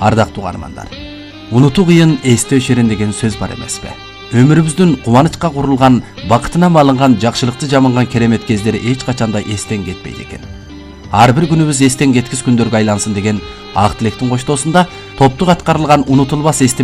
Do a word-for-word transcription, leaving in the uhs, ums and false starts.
Ардактуу каармандар, унутуу кыйын, эстөө шерин деген сөз бар эмеспи? Өмүрүбүздүн кубанычка курулган, бакытынан алынган, жакшылыкты жаманган керемет кездери эч качанда эстен кетпейт экен. Ар бир күнүбүз эстен кеткис күндөргө айлансын деген ак тилектин коштоосунда топтук аткарылган унутулбас эстемелер